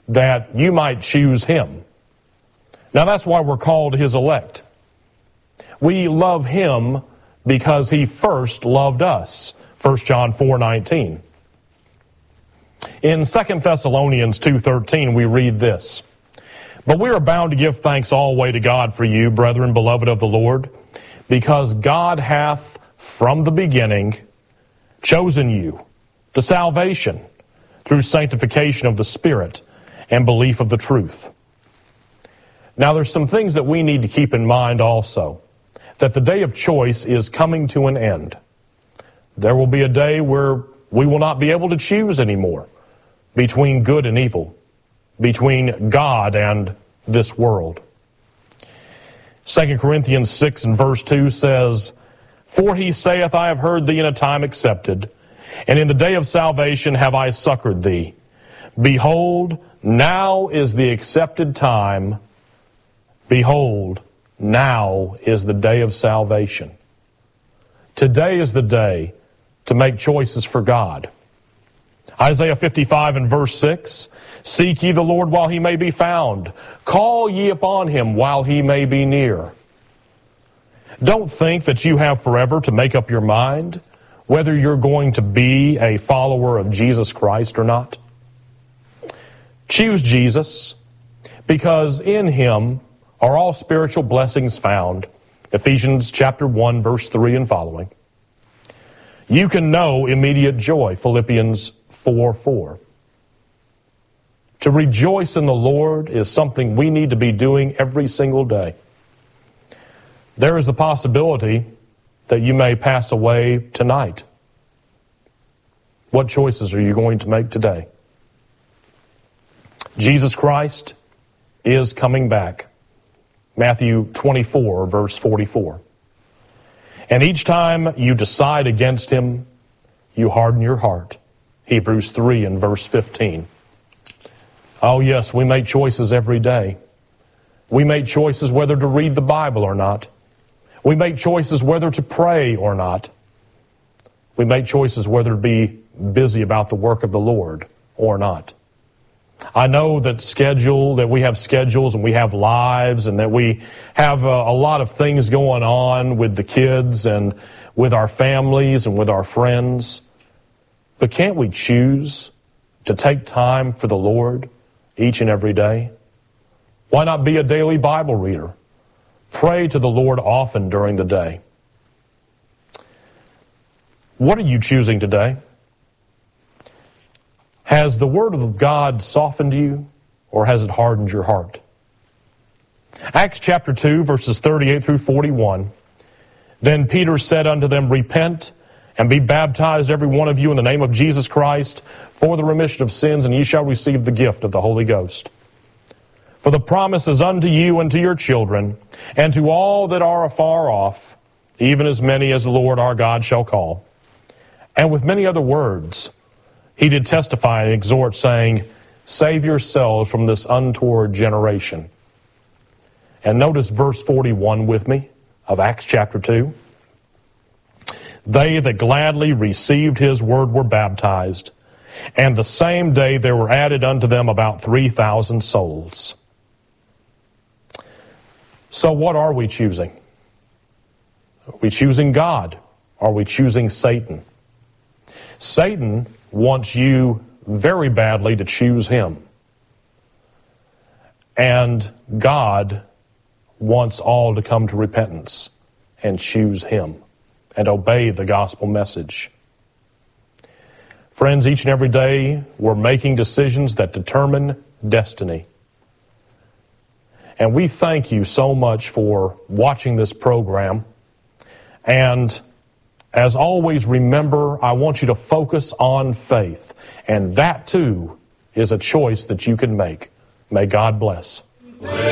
that you might choose Him. Now that's why we're called His elect. We love Him because He first loved us. 1 John 4:19. In 2 Thessalonians 2:13 we read this: "But we are bound to give thanks always to God for you, brethren, beloved of the Lord, because God hath from the beginning chosen you to salvation through sanctification of the Spirit and belief of the truth." Now there's some things that we need to keep in mind also, that the day of choice is coming to an end. There will be a day where we will not be able to choose anymore between good and evil, between God and this world. 2 Corinthians 6 and verse 2 says, "For he saith, I have heard thee in a time accepted, and in the day of salvation have I succored thee. Behold, now is the accepted time. Behold, now is the day of salvation." Today is the day to make choices for God. Isaiah 55 and verse 6, "Seek ye the Lord while he may be found. Call ye upon him while he may be near." Don't think that you have forever to make up your mind whether you're going to be a follower of Jesus Christ or not. Choose Jesus, because in Him are all spiritual blessings found. Ephesians chapter 1, verse 3 and following. You can know immediate joy. Philippians 4:4. To rejoice in the Lord is something we need to be doing every single day. There is the possibility that you may pass away tonight. What choices are you going to make today? Jesus Christ is coming back. Matthew 24, verse 44. And each time you decide against Him, you harden your heart. Hebrews 3 and verse 15. Oh yes, we make choices every day. We make choices whether to read the Bible or not. We make choices whether to pray or not. We make choices whether to be busy about the work of the Lord or not. I know that we have schedules and we have lives and that we have a lot of things going on with the kids and with our families and with our friends. But can't we choose to take time for the Lord each and every day? Why not be a daily Bible reader? Pray to the Lord often during the day. What are you choosing today? Has the Word of God softened you, or has it hardened your heart? Acts chapter 2, verses 38 through 41. Then Peter said unto them, Repent, and be baptized every one of you in the name of Jesus Christ for the remission of sins, and ye shall receive the gift of the Holy Ghost. For the promise is unto you and to your children, and to all that are afar off, even as many as the Lord our God shall call. And with many other words he did testify and exhort, saying, Save yourselves from this untoward generation. And notice verse 41 with me of Acts chapter 2. They that gladly received his word were baptized, and the same day there were added unto them about 3,000 souls. So what are we choosing? Are we choosing God? Are we choosing Satan? Satan wants you very badly to choose him. And God wants all to come to repentance and choose him and obey the gospel message. Friends, each and every day we're making decisions that determine destiny. And we thank you so much for watching this program. And as always, remember, I want you to focus on faith. And that, too, is a choice that you can make. May God bless.